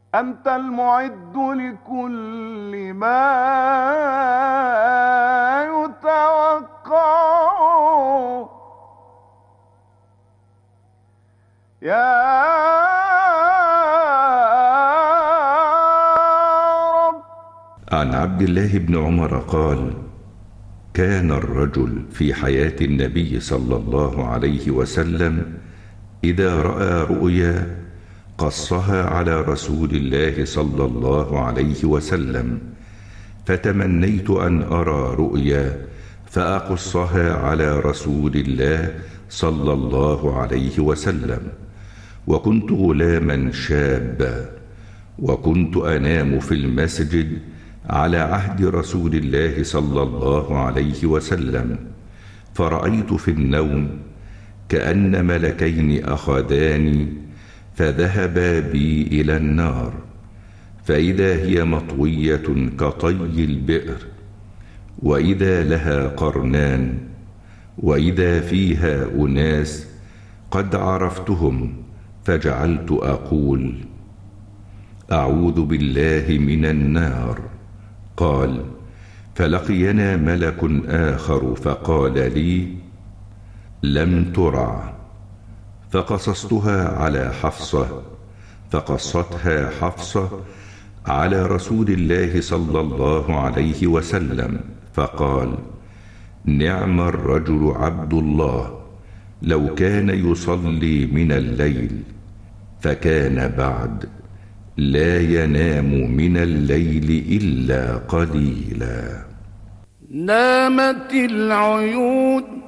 أنت المعد لكل ما يتوقع يا رب. عن عبد الله بن عمر قال: كان الرجل في حياة النبي صلى الله عليه وسلم إذا رأى رؤيا قصها على رسول الله صلى الله عليه وسلم، فتمنيت أن أرى رؤيا فأقصها على رسول الله صلى الله عليه وسلم. وكنت غلاما شابا، وكنت أنام في المسجد على عهد رسول الله صلى الله عليه وسلم، فرأيت في النوم كأن ملكين أخذاني فذهبا بي إلى النار، فإذا هي مطوية كطي البئر، وإذا لها قرنان، وإذا فيها أناس قد عرفتهم، فجعلت أقول: أعوذ بالله من النار. قال: فلقينا ملك آخر فقال لي: لم ترع. فقصصتها على حفصة، فقصتها حفصة على رسول الله صلى الله عليه وسلم، فقال: نعم الرجل عبد الله، لو كان يصلي من الليل، فكان بعد لا ينام من الليل إلا قليلا. نامت العيون